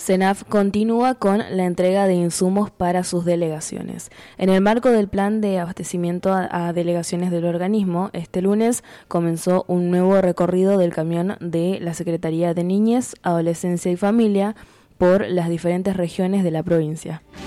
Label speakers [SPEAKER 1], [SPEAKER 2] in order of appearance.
[SPEAKER 1] CENAF continúa con la entrega de insumos para sus delegaciones. En el marco del plan de abastecimiento a delegaciones del organismo, este lunes comenzó un nuevo recorrido del camión de la Secretaría de Niñez, Adolescencia y Familia por las diferentes regiones de la provincia.